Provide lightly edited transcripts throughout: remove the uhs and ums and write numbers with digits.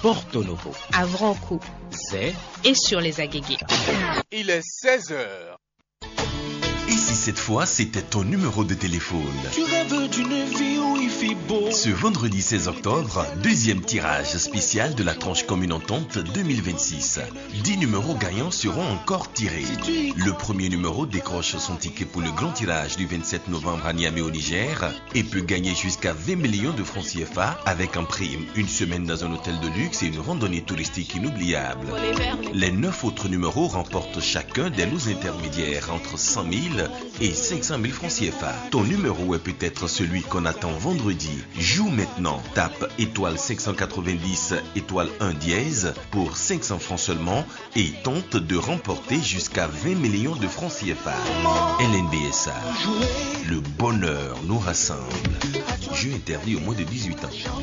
Porto Novo, à Vranco, c'est et sur les Agégués. Il est 16h. Et si cette fois c'était ton numéro de téléphone? Tu rêves d'une vie où il fait beau. Ce vendredi 16 octobre, deuxième tirage spécial de la tranche commune entente 2026. 10 numéros gagnants seront encore tirés. Le premier numéro décroche son ticket pour le grand tirage du 27 novembre à Niamey au Niger et peut gagner jusqu'à 20 millions de francs CFA avec en prime une semaine dans un hôtel de luxe et une randonnée touristique inoubliable. Les 9 autres numéros remportent chacun des lots intermédiaires entre 100 000 et 500 000 francs CFA. Ton numéro est peut-être celui qu'on attend vendredi. Joue maintenant. Tape étoile 590 étoile 1 dièse pour 500 francs seulement et tente de remporter jusqu'à 20 millions de francs CFA. LNBSA. Le bonheur nous rassemble. Jeu interdit aux moins de 18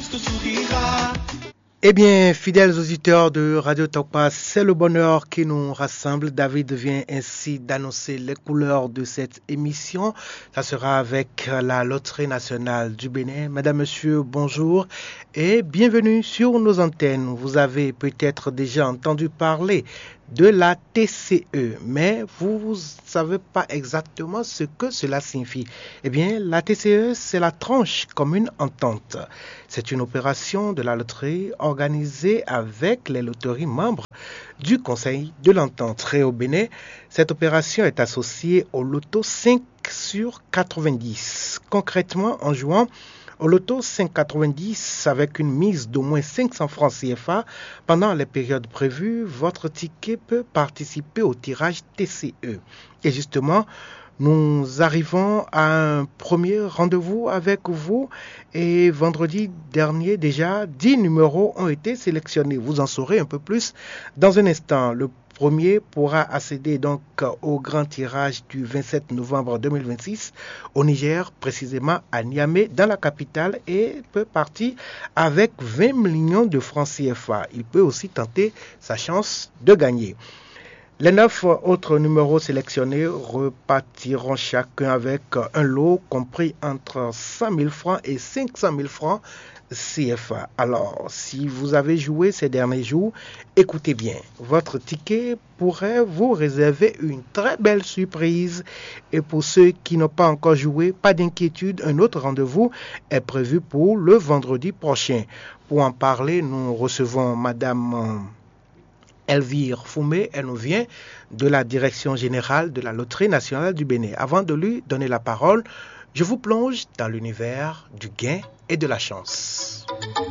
ans. Eh bien, fidèles auditeurs de Radio Tokpa, c'est le bonheur qui nous rassemble. David vient ainsi d'annoncer les couleurs de cette émission. Ça sera avec la Loterie nationale du Bénin. Madame, Monsieur, bonjour et bienvenue sur nos antennes. Vous avez peut-être déjà entendu parler de la TCE, mais vous ne savez pas exactement ce que cela signifie. Eh bien, la TCE, c'est la tranche commune entente. C'est une opération de la loterie organisée avec les loteries membres du Conseil de l'entente. Au Bénin, cette opération est associée au loto 5 sur 90. Concrètement, en jouant au loto 590 avec une mise d'au moins 500 francs CFA, pendant les périodes prévues, votre ticket peut participer au tirage TCE. Et justement, nous arrivons à un premier rendez-vous avec vous et vendredi dernier déjà, 10 numéros ont été sélectionnés. Vous en saurez un peu plus dans un instant. Le premier pourra accéder donc au grand tirage du 27 novembre 2026 au Niger, précisément à Niamey, dans la capitale, et peut partir avec 20 millions de francs CFA. Il peut aussi tenter sa chance de gagner. Les 9 autres numéros sélectionnés repartiront chacun avec un lot compris entre 100 000 francs et 500 000 francs CFA. Alors, si vous avez joué ces derniers jours, écoutez bien, votre ticket pourrait vous réserver une très belle surprise. Et pour ceux qui n'ont pas encore joué, pas d'inquiétude, un autre rendez-vous est prévu pour le vendredi prochain. Pour en parler, nous recevons Madame Elvire Foumé, elle nous vient de la Direction générale de la Loterie nationale du Bénin. Avant de lui donner la parole, je vous plonge dans l'univers du gain et de la chance.